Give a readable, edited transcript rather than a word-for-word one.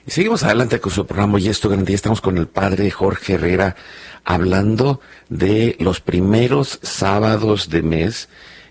Y seguimos adelante con su programa Y Esto Grande. Estamos con el padre Jorge Herrera hablando de los primeros sábados de mes